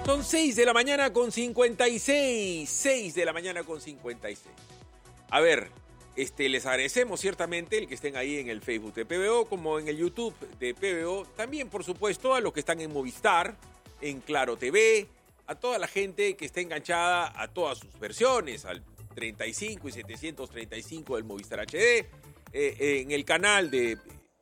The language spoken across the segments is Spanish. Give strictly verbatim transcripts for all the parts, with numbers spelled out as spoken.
Son seis de la mañana con cincuenta y seis. seis de la mañana con cincuenta y seis. A ver, este, les agradecemos ciertamente el que estén ahí en el Facebook de P B O, como en el YouTube de P B O. También, por supuesto, a los que están en Movistar, en Claro T V, a toda la gente que está enganchada a todas sus versiones, al treinta y cinco y setecientos treinta y cinco del Movistar H D, eh, en el canal de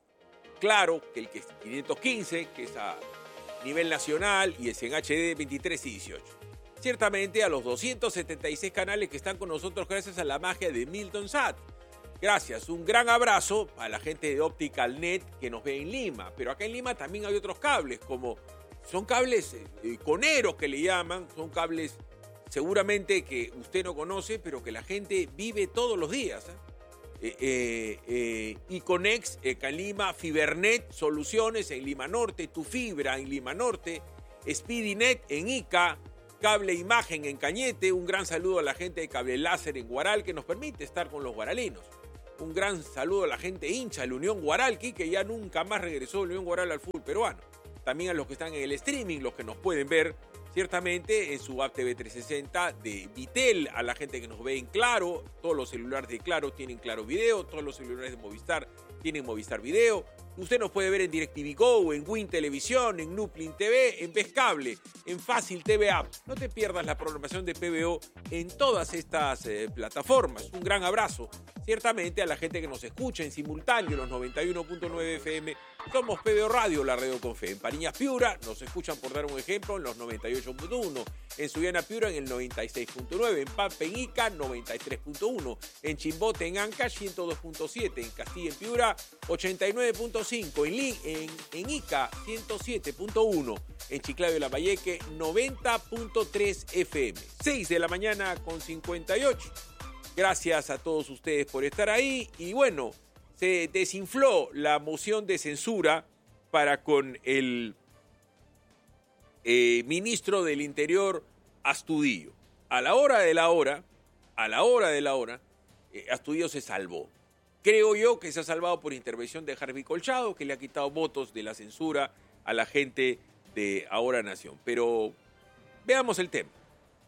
Claro, que el que es quinientos quince, que es a nivel nacional, y es en H D veintitrés y dieciocho. Ciertamente a los doscientos setenta y seis canales que están con nosotros gracias a la magia de Milton Sat. Gracias, un gran abrazo a la gente de Optical Net que nos ve en Lima. Pero acá en Lima también hay otros cables, como son cables eh, coneros que le llaman, son cables seguramente que usted no conoce, pero que la gente vive todos los días. ¿eh? Eh, eh, eh, Iconex, eh, en Lima, Fibernet, Soluciones en Lima Norte, Tu Fibra en Lima Norte, Speedynet en Ica, Cable Imagen en Cañete. Un gran saludo a la gente de Cable Láser en Guaral, que nos permite estar con los guaralinos. Un gran saludo a la gente hincha de la Unión Guaralqui, que ya nunca más regresó la Unión Guaral al fútbol peruano. También a los que están en el streaming, los que nos pueden ver ciertamente en su app T V trescientos sesenta de Vitel, a la gente que nos ve en Claro. Todos los celulares de Claro tienen Claro Video, todos los celulares de Movistar tienen Movistar Video. Usted nos puede ver en DirecTV Go, en Win Televisión, en Nuplin T V, en Vez Cable, en Fácil T V App. No te pierdas la programación de P B O en todas estas eh, plataformas. Un gran abrazo, ciertamente, a la gente que nos escucha en simultáneo en los noventa y uno punto nueve F M. Somos P B O Radio, la radio con fe. En Pariñas, Piura, nos escuchan, por dar un ejemplo, en los noventa y ocho punto uno. En Sullana, Piura, en el noventa y seis punto nueve. En Pampa, en Ica, noventa y tres punto uno. En Chimbote, en Anca, ciento dos punto siete. En Castilla, en Piura, ochenta y nueve punto cinco. En, en, en Ica, ciento siete punto uno. En Chiclayo y Lambayeque, noventa punto tres F M. seis de la mañana con cincuenta y ocho. Gracias a todos ustedes por estar ahí. Y bueno, se desinfló la moción de censura para con el eh, ministro del Interior, Astudillo. A la hora de la hora, a la hora de la hora, eh, Astudillo se salvó. Creo yo que se ha salvado por intervención de Harvey Colchado, que le ha quitado votos de la censura a la gente de Ahora Nación. Pero veamos el tema.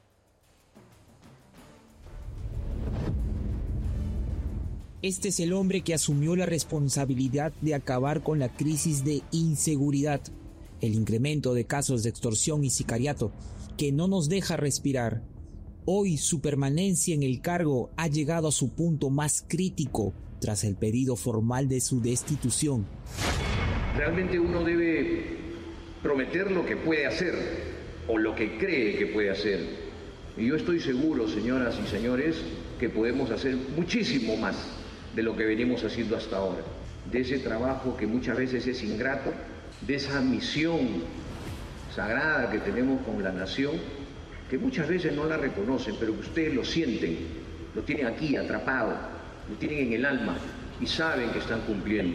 Este es el hombre que asumió la responsabilidad de acabar con la crisis de inseguridad, el incremento de casos de extorsión y sicariato, que no nos deja respirar. Hoy su permanencia en el cargo ha llegado a su punto más crítico tras el pedido formal de su destitución. Realmente uno debe prometer lo que puede hacer o lo que cree que puede hacer. Y yo estoy seguro, señoras y señores, que podemos hacer muchísimo más de lo que venimos haciendo hasta ahora, de ese trabajo que muchas veces es ingrato, de esa misión sagrada que tenemos con la nación, que muchas veces no la reconocen, pero que ustedes lo sienten, lo tienen aquí atrapado, lo tienen en el alma y saben que están cumpliendo.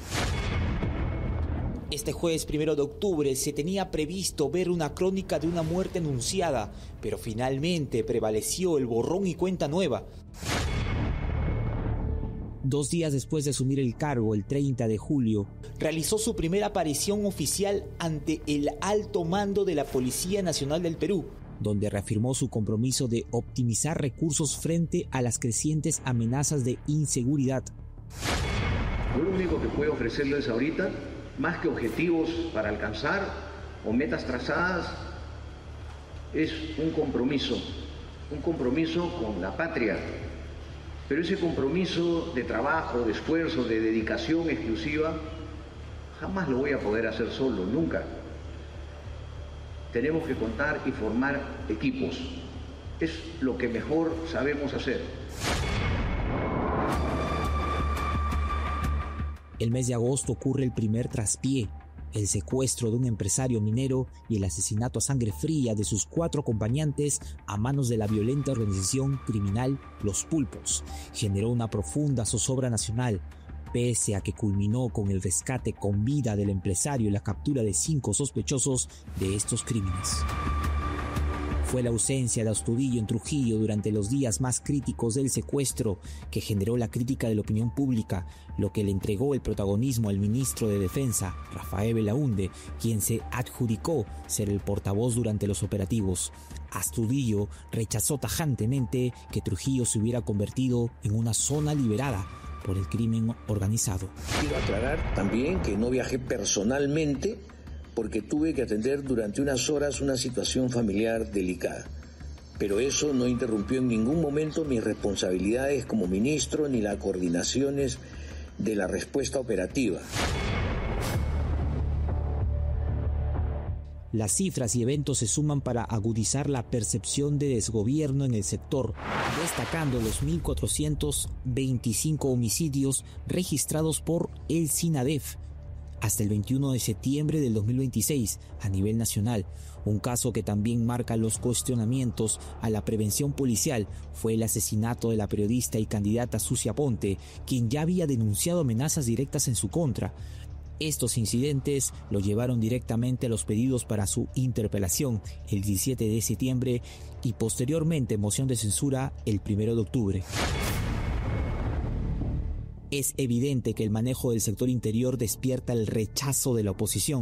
Este jueves primero de octubre se tenía previsto ver una crónica de una muerte anunciada, pero finalmente prevaleció el borrón y cuenta nueva. Dos días después de asumir el cargo, el treinta de julio, realizó su primera aparición oficial ante el alto mando de la Policía Nacional del Perú, donde reafirmó su compromiso de optimizar recursos frente a las crecientes amenazas de inseguridad. Yo lo único que puedo ofrecerles ahorita, más que objetivos para alcanzar o metas trazadas, es un compromiso, un compromiso con la patria. Pero ese compromiso de trabajo, de esfuerzo, de dedicación exclusiva, jamás lo voy a poder hacer solo, nunca. Tenemos que contar y formar equipos. Es lo que mejor sabemos hacer. El mes de agosto ocurre el primer traspié, el secuestro de un empresario minero y el asesinato a sangre fría de sus cuatro acompañantes a manos de la violenta organización criminal Los Pulpos. Generó una profunda zozobra nacional, pese a que culminó con el rescate con vida del empresario y la captura de cinco sospechosos de estos crímenes. Fue la ausencia de Astudillo en Trujillo durante los días más críticos del secuestro que generó la crítica de la opinión pública, lo que le entregó el protagonismo al ministro de Defensa, Rafael Belaúnde, quien se adjudicó ser el portavoz durante los operativos. Astudillo rechazó tajantemente que Trujillo se hubiera convertido en una zona liberada por el crimen organizado. Quiero aclarar también que no viajé personalmente porque tuve que atender durante unas horas una situación familiar delicada. Pero eso no interrumpió en ningún momento mis responsabilidades como ministro ni las coordinaciones de la respuesta operativa. Las cifras y eventos se suman para agudizar la percepción de desgobierno en el sector, destacando los mil cuatrocientos veinticinco homicidios registrados por el SINADEF hasta el veintiuno de septiembre del dos mil veintiséis a nivel nacional. Un caso que también marca los cuestionamientos a la prevención policial fue el asesinato de la periodista y candidata Sucia Ponte, quien ya había denunciado amenazas directas en su contra. Estos incidentes lo llevaron directamente a los pedidos para su interpelación el diecisiete de septiembre y posteriormente moción de censura el primero de octubre. Es evidente que el manejo del sector interior despierta el rechazo de la oposición.